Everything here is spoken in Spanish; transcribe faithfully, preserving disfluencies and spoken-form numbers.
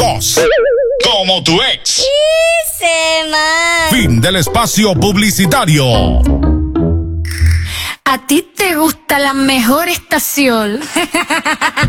dos. Como tu ex. Y se man. Fin del espacio publicitario. A ti te gusta la mejor estación.